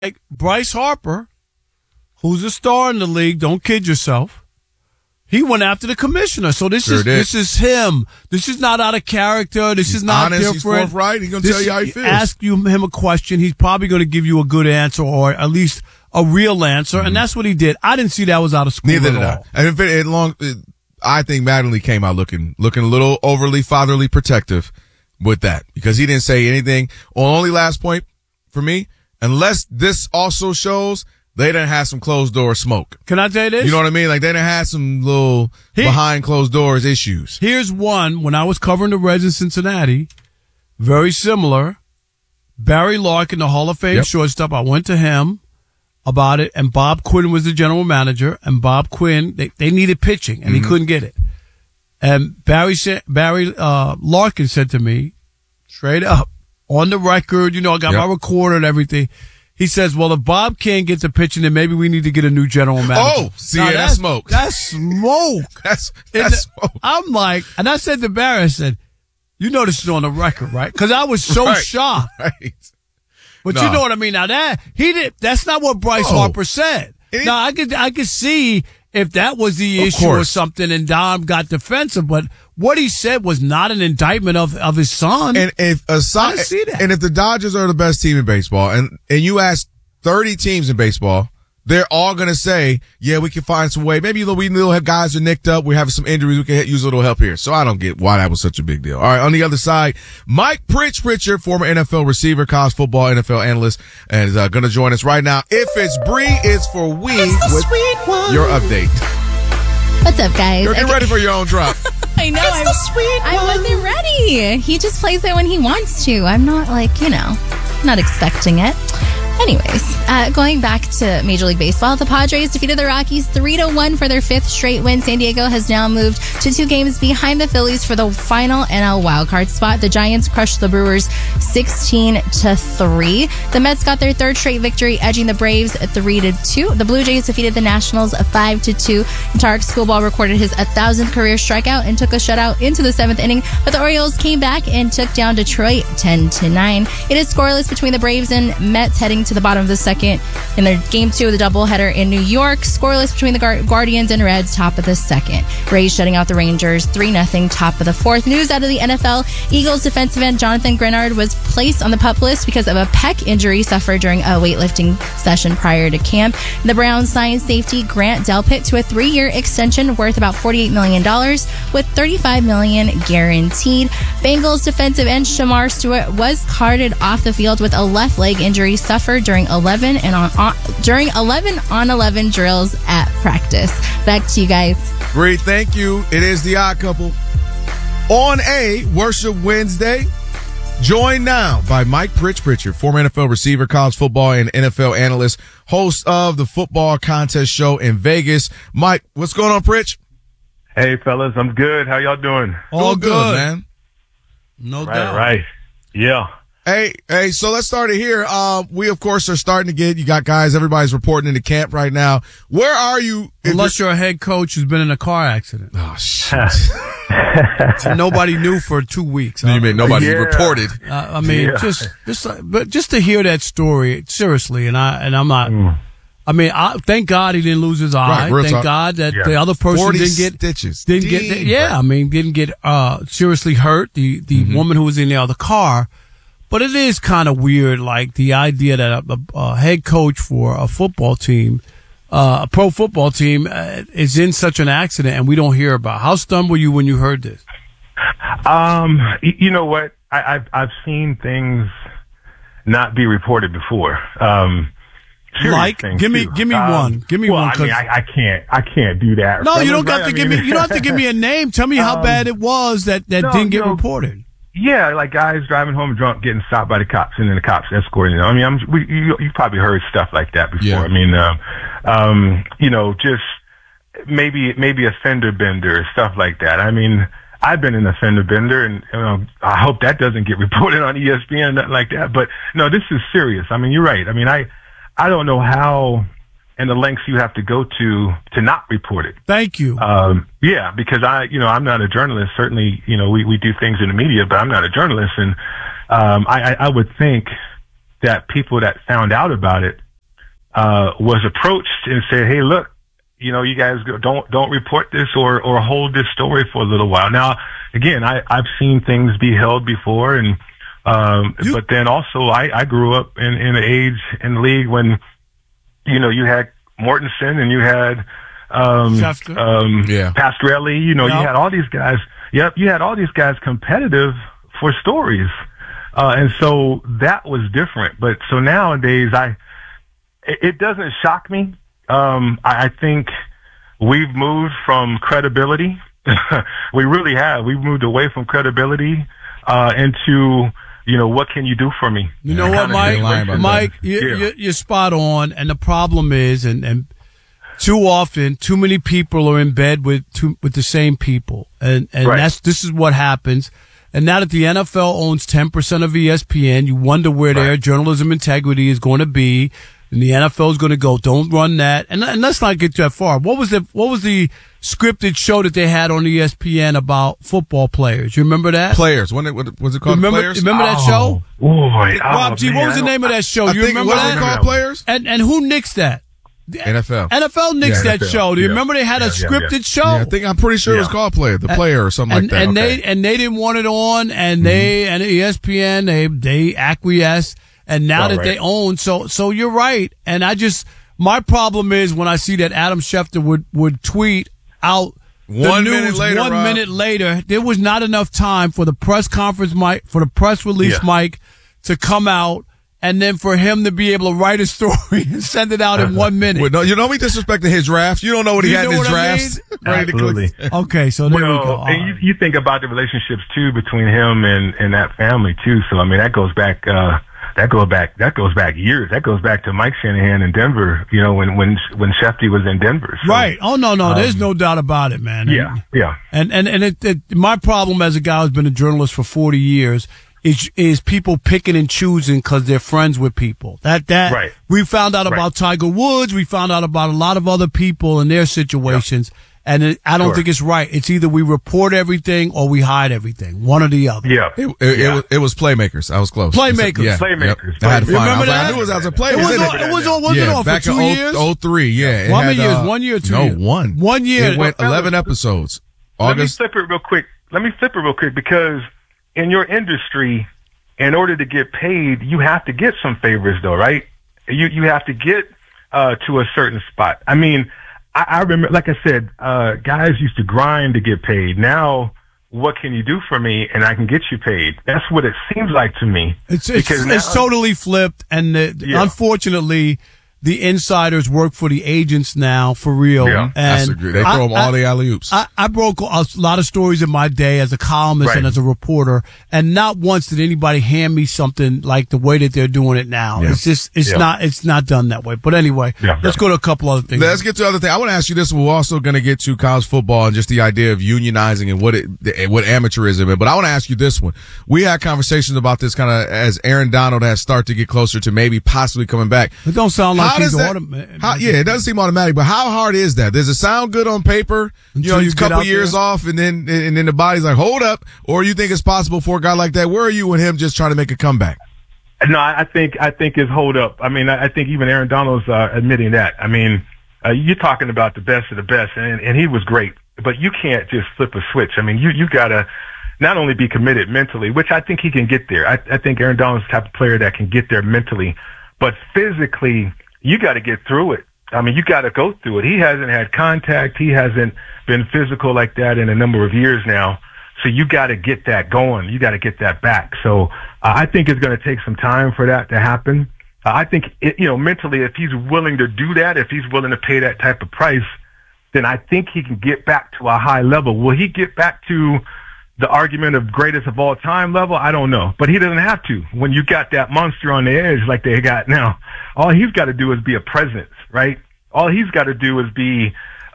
like Bryce Harper, who's a star in the league, don't kid yourself. He went after the commissioner. So this is him. This is not out of character. This is not honest, different. He's forthright. He's going to tell you how he feels. Ask him a question. He's probably going to give you a good answer or at least a real answer. And that's what he did. I didn't see that was out of school Neither at did all. I. And I think Mattingly came out looking a little overly fatherly protective with that because he didn't say anything. Only last point for me, unless this also shows they didn't have some closed door smoke. Can I tell you this? You know what I mean? Like they didn't have some little behind closed doors issues. Here's one. When I was covering the Reds in Cincinnati, very similar. Barry Larkin, the Hall of Fame shortstop, I went to him about it, and Bob Quinn was the general manager, and Bob Quinn, they needed pitching, and he couldn't get it. And Barry Larkin said to me, straight up, on the record, I got my recorder and everything. He says, well, if Bob can't get the pitching, then maybe we need to get a new general manager. Oh, see, that's smoke. That's smoke. That's smoke. I'm like, and I said to Barry, I said, this is on the record, right? Because I was so shocked. Right. But you know what I mean? Now that's not what Bryce Harper said. Now I could see if that was the issue or something and Dom got defensive, but what he said was not an indictment of his son. And if I see that. And if the Dodgers are the best team in baseball and you ask 30 teams in baseball, they're all going to say, yeah, we can find some way. Maybe we have guys are nicked up. We have some injuries. We can use a little help here. So I don't get why that was such a big deal. All right. On the other side, Mike Pritchard, former NFL receiver, college football, NFL analyst, and is going to join us right now. If it's Bree, it's for we with your update. What's up, guys? Get ready for your own drop. I know. I wasn't ready. He just plays it when he wants to. I'm not not expecting it. Anyways, going back to Major League Baseball, the Padres defeated the Rockies 3-1 for their fifth straight win. San Diego has now moved to 2 games behind the Phillies for the final NL wildcard spot. The Giants crushed the Brewers 16-3. The Mets got their third straight victory, edging the Braves 3-2. The Blue Jays defeated the Nationals 5-2. Tarek Skubal recorded his 1,000th career strikeout and took a shutout into the 7th inning, but the Orioles came back and took down Detroit 10-9. It is scoreless between the Braves and Mets heading to the bottom of the second in their game 2 of the doubleheader in New York. Scoreless between the Guardians and Reds, top of the second. Rays shutting out the Rangers 3-0, top of the fourth. News out of the NFL: Eagles defensive end Jonathan Grenard was placed on the PUP list because of a pec injury suffered during a weightlifting session prior to camp. The Browns signed safety Grant Delpit to a 3-year extension worth about $48 million with $35 million guaranteed. Bengals defensive end Shamar Stewart was carted off the field with a left leg injury suffered during 11 on 11 drills at practice. Back to you guys. Bree, thank you. It is the Odd Couple on a Worship Wednesday. Joined now by Mike Pritchard, former NFL receiver, college football and NFL analyst, host of the Football Contest Show in Vegas. Mike, what's going on, Pritch? Hey, fellas, I'm good. How y'all doing? All good, man. No doubt. Right. Yeah. Hey, so let's start it here. We, of course, are starting to you got guys, everybody's reporting into camp right now. Where are you? Unless you're a head coach who's been in a car accident. Oh, shit. Nobody knew for 2 weeks. You mean nobody reported? Just to hear that story, seriously, and I'm not. Thank God he didn't lose his eye. Right, thank God that the other person didn't get seriously hurt. The woman who was in the other car. But it is kind of weird, like the idea that a head coach for a football team, a pro football team, is in such an accident and we don't hear about it. How stunned were you when you heard this? You know what? I've seen things not be reported before. Like, give me one. Give me one. I can't do that. No, you don't have to give me. You don't have to give me a name. Tell me how bad it was that didn't get reported. Yeah, like guys driving home drunk, getting stopped by the cops, and then the cops escorting them. You've probably heard stuff like that before. Yeah. Just maybe a fender bender, stuff like that. I've been in a fender bender, and I hope that doesn't get reported on ESPN or nothing like that. But no, this is serious. You're right. I don't know how and the lengths you have to go to not report it. Thank you. Yeah, because I'm not a journalist. Certainly, we do things in the media, but I'm not a journalist. And I would think that people that found out about it was approached and said, "Hey, look, you guys don't report this or hold this story for a little while." Now, again, I've seen things be held before, and but then also I grew up in an age in the league when you had Mortensen and you had Pasquarelli. You had all these guys. Yep, you had all these guys competitive for stories, and so that was different. But so nowadays, it doesn't shock me. I think we've moved from credibility. We really have. We've moved away from credibility into, what can you do for me? You know what, Mike? You're spot on. And the problem is, and too often, too many people are in bed with the same people, and right. This is what happens. And now that the NFL owns 10% of ESPN, you wonder where their journalism integrity is going to be. And the NFL is going to go, don't run that. And let's not get that far. What was the scripted show that they had on ESPN about football players? You remember that? Players. What was it called? Players? Remember that show? Boy, Rob G, what was the name of that show? You remember that? Was it called Players? And who nixed that? NFL. NFL nixed that show. Do you remember they had a scripted show? Yeah, I'm pretty sure it was called The Player or something like that. And they didn't want it on, and and ESPN they acquiesced. And now that they own, so you're right. And my problem is when I see that Adam Schefter would tweet out the news 1 minute later, there was not enough time for the press conference mic, for the press release mic to come out, and then for him to be able to write a story and send it out in 1 minute. Well, you know we disrespecting his draft. You don't know what he had in his drafts. Absolutely. Okay, so there we go. And you think about the relationships too between him and that family too. So I mean that goes back. That goes back years. That goes back to Mike Shanahan in Denver. When Shefty was in Denver. So, right. Oh no, there's no doubt about it, man. Yeah. And my problem as a guy who's been a journalist for 40 years is people picking and choosing because they're friends with people. That right. We found out about Tiger Woods. We found out about a lot of other people and their situations. Yep. And I don't think it's right. It's either we report everything or we hide everything. One or the other. Yeah. It was Playmakers. I was close. Playmakers. Yeah. Playmakers. I had to find. Remember that? I knew it was as a player. It was on back for 2 years? in 03, yeah. How many years? 1 year or 2 years? No, one. 1 year. It went 11 episodes. Let me flip it real quick because in your industry, in order to get paid, you have to get some favors though, right? You have to get to a certain spot. I mean, I remember, like I said, guys used to grind to get paid. Now, what can you do for me? And I can get you paid. That's what it seems like to me. It's totally flipped. And unfortunately, the insiders work for the agents now, for real. Yeah, and they throw them all the alley-oops. I broke a lot of stories in my day as a columnist and as a reporter, and not once did anybody hand me something like the way that they're doing it now. Yeah. It's not done that way. But anyway, let's go to a couple other things. Let's get to other things. I want to ask you this. We're also going to get to college football and just the idea of unionizing and what amateurism is. But I want to ask you this one. We had conversations about this kind of as Aaron Donald has started to get closer to maybe possibly coming back. It don't sound like it doesn't seem automatic, but how hard is that? Does it sound good on paper? You a couple years off, and then the body's like, hold up, or you think it's possible for a guy like that? Where are you with him just trying to make a comeback? No, I think it's hold up. I mean, I think even Aaron Donald's admitting that. I mean, you're talking about the best of the best, and he was great, but you can't just flip a switch. I mean, you gotta not only be committed mentally, which I think he can get there. I think Aaron Donald's the type of player that can get there mentally, but physically, you got to get through it. I mean, you got to go through it. He hasn't had contact. He hasn't been physical like that in a number of years now. So you got to get that going. You got to get that back. So I think it's going to take some time for that to happen. I think, mentally, if he's willing to do that, if he's willing to pay that type of price, then I think he can get back to a high level. Will he get back to the argument of greatest of all time level? I don't know, but he doesn't have to. When you got that monster on the edge like they got now, all he's got to do is be a presence, right? All he's got to do is be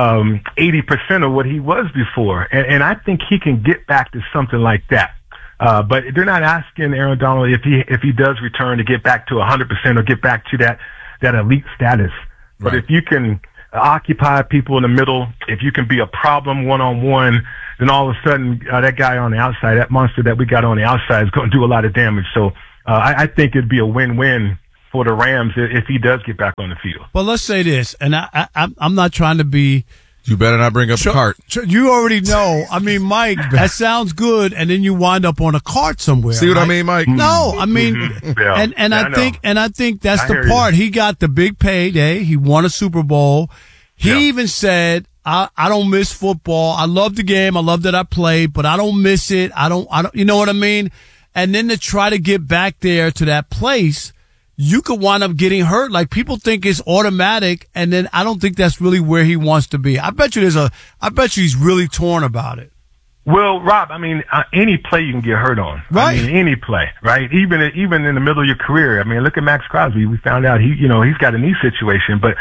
80% of what he was before, and I think he can get back to something like that. But they're not asking Aaron Donald if he does return to get back to 100% or get back to that elite status. But if you can occupy people in the middle, if you can be a problem one-on-one, then all of a sudden that guy on the outside, that monster that we got on the outside, is going to do a lot of damage. So I think it'd be a win-win for the Rams if he does get back on the field. Well, let's say this, and I'm not trying to be. You better not bring up the cart. You already know. I mean, Mike, that sounds good, and then you wind up on a cart somewhere. See what I mean, Mike? No, I mean, I think that's the part. He got the big payday. He won a Super Bowl. He even said, I don't miss football. I love the game. I love that I played, but I don't miss it. I don't, you know what I mean? And then to try to get back there to that place, you could wind up getting hurt. Like, people think it's automatic, and then I don't think that's really where he wants to be. I bet you he's really torn about it. Well, Rob, I mean, any play you can get hurt on. Right. I mean, any play, right? Even in the middle of your career. I mean, look at Max Crosby. We found out he's got a knee situation, but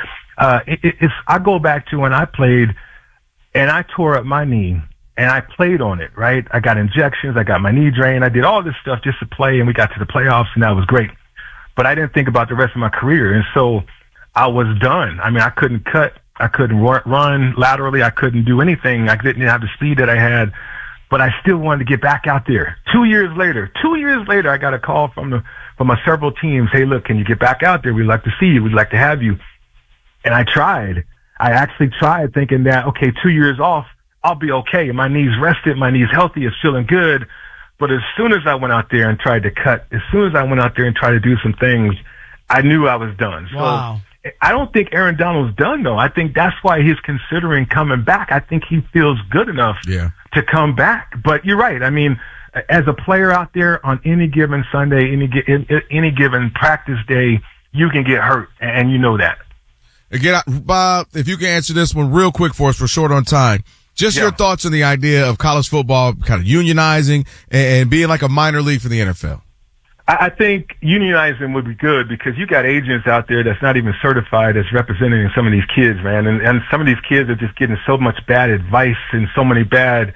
I go back to when I played and I tore up my knee and I played on it, right? I got injections. I got my knee drained. I did all this stuff just to play, and we got to the playoffs, and that was great. But I didn't think about the rest of my career. And so I was done. I mean, I couldn't cut. I couldn't run laterally. I couldn't do anything. I didn't have the speed that I had, but I still wanted to get back out there. 2 years later, I got a call from several teams. Hey, look, can you get back out there? We'd like to see you. We'd like to have you. And I tried. I actually tried, thinking that, okay, 2 years off, I'll be okay. My knee's rested. My knee's healthy. It's feeling good. But as soon as I went out there and tried to cut, as soon as I went out there and tried to do some things, I knew I was done. Wow. So I don't think Aaron Donald's done, though. I think that's why he's considering coming back. I think he feels good enough to come back. But you're right. I mean, as a player out there on any given Sunday, any given practice day, you can get hurt, and you know that. Again, Bob, if you can answer this one real quick for us, we're short on time. Just your thoughts on the idea of college football kind of unionizing and being like a minor league for the NFL. I think unionizing would be good because you got agents out there that's not even certified as representing some of these kids, man. And some of these kids are just getting so much bad advice and so many bad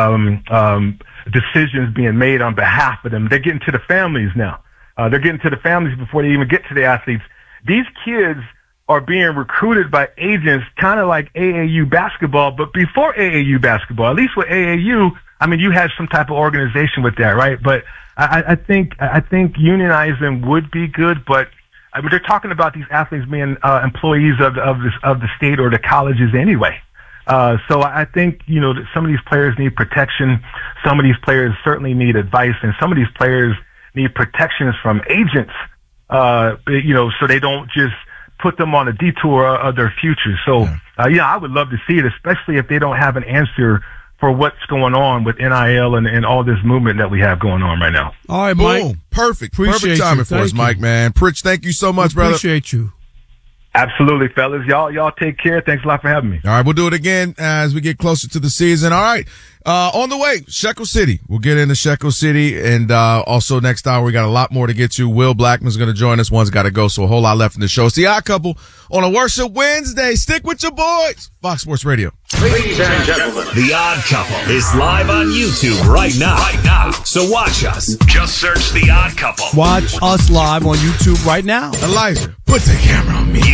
decisions being made on behalf of them. They're getting to the families now. They're getting to the families before they even get to the athletes. These kids are being recruited by agents kind of like AAU basketball, but before AAU basketball. At least with AAU, I mean, you had some type of organization with that, right? But I think unionizing would be good, but I mean, they're talking about these athletes being employees of the state or the colleges anyway. So I think, that some of these players need protection. Some of these players certainly need advice, and some of these players need protections from agents, so they don't just put them on a detour of their future. So, I would love to see it, especially if they don't have an answer for what's going on with NIL and all this movement that we have going on right now. All right, Mike. Boom. Perfect. Appreciate Perfect timing for us, Mike, man. Pritch, thank you so much, brother. Appreciate you. Absolutely, fellas. Y'all take care. Thanks a lot for having me. All right, we'll do it again as we get closer to the season. All right. On the way, Shekel City. We'll get into Shekel City, and also next hour we got a lot more to get to. Will Blackman's going to join us. One's got to go, so a whole lot left in the show. It's the Odd Couple on a Worship Wednesday. Stick with your boys. Fox Sports Radio. Ladies and gentlemen, The Odd Couple is live on YouTube right now. So watch us. Just search The Odd Couple. Watch us live on YouTube right now. Elijah, put the camera on me.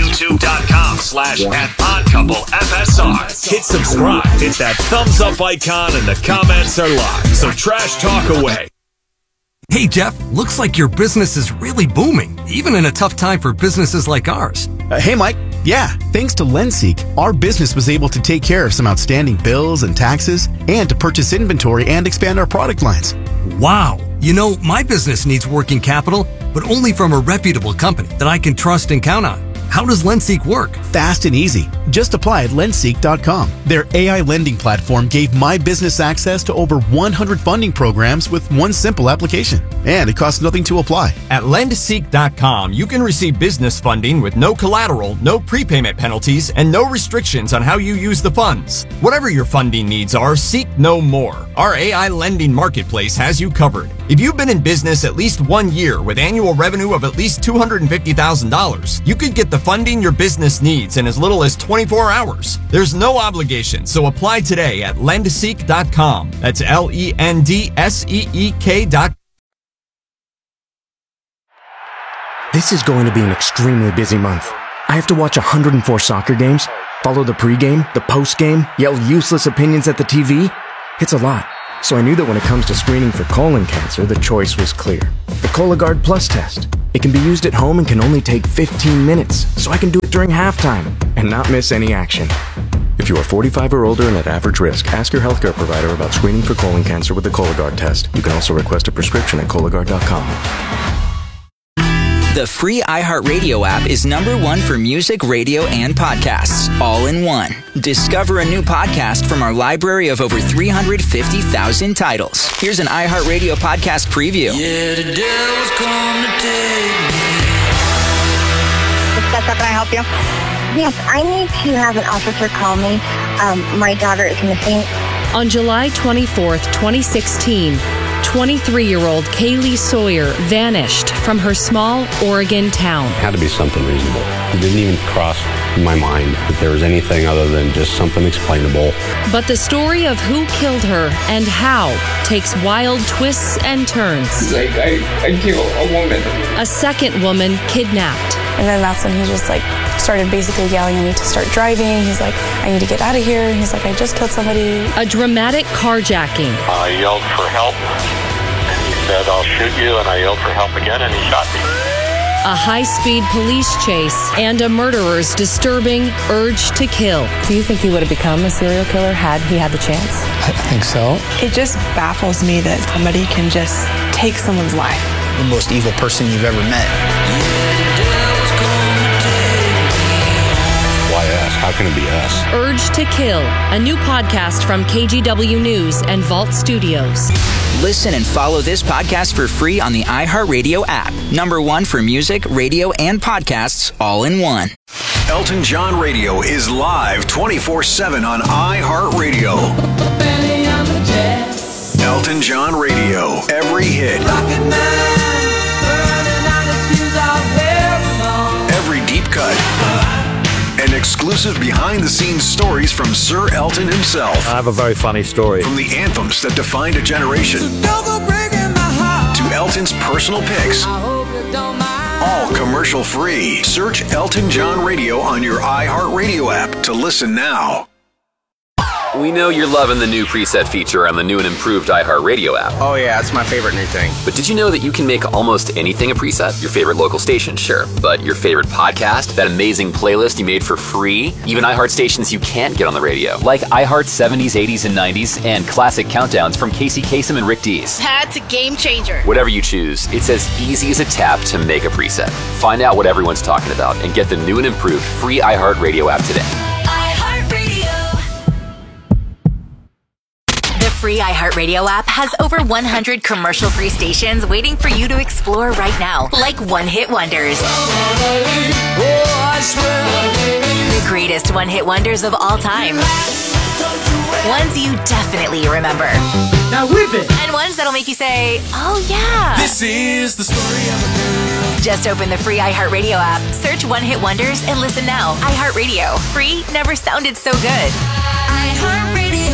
YouTube.com/@OddCoupleFSR. Hit subscribe. Hit that thumbs up icon, and the comments are live. So trash talk away. Hey, Jeff, looks like your business is really booming, even in a tough time for businesses like ours. Hey, Mike. Yeah, thanks to LendSeek, our business was able to take care of some outstanding bills and taxes and to purchase inventory and expand our product lines. Wow. My business needs working capital, but only from a reputable company that I can trust and count on. How does LendSeek work? Fast and easy. Just apply at lendseek.com. Their AI lending platform gave my business access to over 100 funding programs with one simple application. And it costs nothing to apply. At lendseek.com, you can receive business funding with no collateral, no prepayment penalties, and no restrictions on how you use the funds. Whatever your funding needs are, seek no more. Our AI lending marketplace has you covered. If you've been in business at least 1 year with annual revenue of at least $250,000, you could get the funding your business needs in as little as 24 hours. There's no obligation, so apply today at lendseek.com. That's LENDSEEK.com. This is going to be an extremely busy month. I have to watch 104 soccer games, follow the pregame, the postgame, yell useless opinions at the TV. It's a lot. So I knew that when it comes to screening for colon cancer, the choice was clear. The Cologuard Plus test. It can be used at home and can only take 15 minutes, so I can do it during halftime and not miss any action. If you are 45 or older and at average risk, ask your healthcare provider about screening for colon cancer with the Cologuard test. You can also request a prescription at Cologuard.com. The free iHeartRadio app is #1 for music, radio, and podcasts, all in one. Discover a new podcast from our library of over 350,000 titles. Here's an iHeartRadio podcast preview. Yeah, the devil's come to take me. Can I help you? Yes, I need to have an officer call me. My daughter is missing. On July 24th, 2016, 23-year-old Kaylee Sawyer vanished from her small Oregon town. It had to be something reasonable. It didn't even cross my mind that there was anything other than just something explainable. But the story of who killed her and how takes wild twists and turns. He's like, I killed a woman. A second woman kidnapped. And then that's when he just started basically yelling at me to start driving. He's like, I need to get out of here. He's like, I just killed somebody. A dramatic carjacking. I yelled for help, and he said, I'll shoot you, and I yelled for help again, and he shot me. A high-speed police chase and a murderer's disturbing urge to kill. Do you think he would have become a serial killer had he had the chance? I think so. It just baffles me that somebody can just take someone's life. The most evil person you've ever met. Why us? How can it be us? Urge to Kill, a new podcast from KGW News and Vault Studios. Listen and follow this podcast for free on the iHeartRadio app. #1 for music, radio, and podcasts, all in one. Elton John Radio is live 24/7 on iHeartRadio. Elton John Radio, every hit. Every deep cut. And exclusive behind-the-scenes stories from Sir Elton himself. I have a very funny story. From the anthems that defined a generation to Elton's personal picks. All commercial-free. Search Elton John Radio on your iHeartRadio app to listen now. We know you're loving the new preset feature on the new and improved iHeartRadio app. Oh yeah, it's my favorite new thing. But did you know that you can make almost anything a preset? Your favorite local station, sure. But your favorite podcast, that amazing playlist you made for free, even iHeart stations you can't get on the radio, like iHeart 70s, 80s, and 90s, and classic countdowns from Casey Kasem and Rick Dees. That's a game changer. Whatever you choose, it's as easy as a tap to make a preset. Find out what everyone's talking about and get the new and improved free iHeartRadio app today. Free iHeartRadio app has over 100 commercial-free stations waiting for you to explore right now, like one-hit wonders. The greatest one-hit wonders of all time. Ones you definitely remember. Now whip it! And ones that'll make you say, oh yeah. This is the story of a girl. Just open the free iHeartRadio app, search One-Hit Wonders, and listen now. iHeartRadio. Free never sounded so good. iHeartRadio.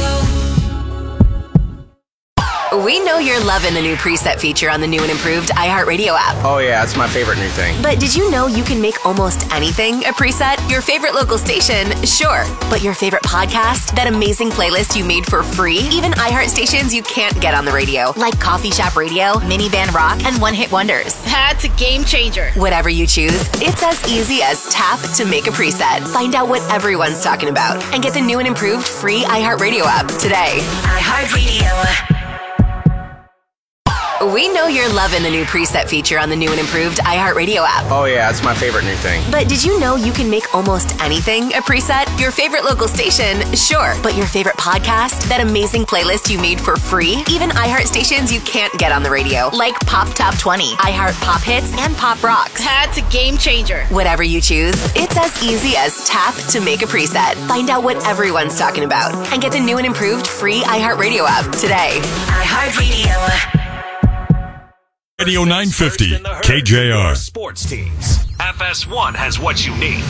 We know you're loving the new preset feature on the new and improved iHeartRadio app. Oh yeah, it's my favorite new thing. But did you know you can make almost anything a preset? Your favorite local station, sure. But your favorite podcast? That amazing playlist you made for free? Even iHeart stations you can't get on the radio, like Coffee Shop Radio, Minivan Rock, and One Hit Wonders. That's a game changer. Whatever you choose, it's as easy as tap to make a preset. Find out what everyone's talking about and get the new and improved free iHeartRadio app today. iHeartRadio. We know you're loving the new preset feature on the new and improved iHeartRadio app. Oh yeah, it's my favorite new thing. But did you know you can make almost anything a preset? Your favorite local station, sure. But your favorite podcast? That amazing playlist you made for free? Even iHeart stations you can't get on the radio, like Pop Top 20, iHeart Pop Hits, and Pop Rocks. That's a game changer. Whatever you choose, it's as easy as tap to make a preset. Find out what everyone's talking about and get the new and improved free iHeartRadio app today. iHeartRadio. Radio 950, KJR. Sports teams. FS1 has what you need.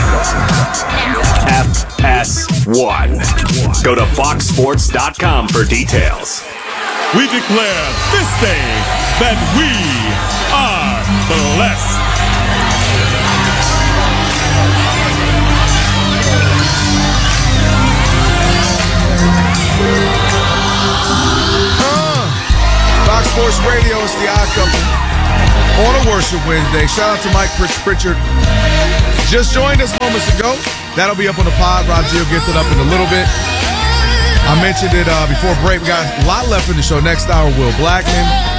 FS1. Go to foxsports.com for details. We declare this day that we are blessed. Worship Wednesday. Shout out to Mike Pritchard. Just joined us moments ago. That'll be up on the pod. Rob G will get it up in a little bit. I mentioned it before break. We got a lot left in the show. Next hour, Will Blackman.